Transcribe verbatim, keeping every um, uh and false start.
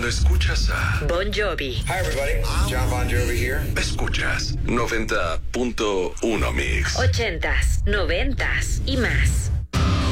escuchas a Bon Jovi. Hi everybody, John Bon Jovi here. Escuchas noventa punto uno Mix. Ochentas, noventas y más.